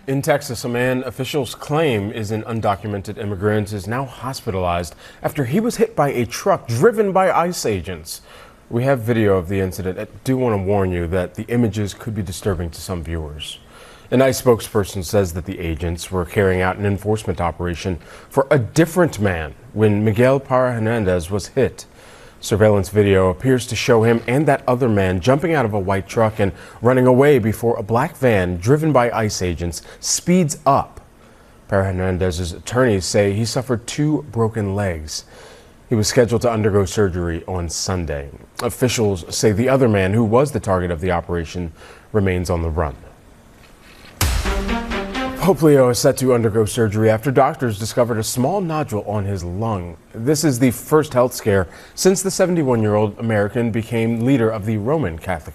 In Texas, a man officials claim is an undocumented immigrant is now hospitalized after he was hit by a truck driven by ICE agents. We have video of the incident. I do want to warn you that the images could be disturbing to some viewers. An ICE spokesperson says that the agents were carrying out an enforcement operation for a different man when Miguel Parra Hernandez was hit. Surveillance video appears to show him and that other man jumping out of a white truck and running away before a black van driven by ICE agents speeds up. Parra Hernandez's attorneys say he suffered 2 broken legs. He was scheduled to undergo surgery on Sunday. Officials say the other man, who was the target of the operation, remains on the run. Pope Leo is set to undergo surgery after doctors discovered a small nodule on his lung. This is the first health scare since the 71-year-old American became leader of the Roman Catholic